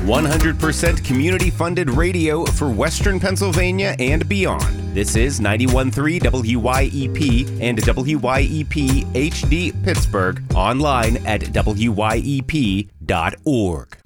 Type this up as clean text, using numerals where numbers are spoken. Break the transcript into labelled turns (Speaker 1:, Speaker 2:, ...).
Speaker 1: 100% community-funded radio for Western Pennsylvania and beyond. This is 91.3 WYEP and WYEP HD Pittsburgh, online at wyep.org.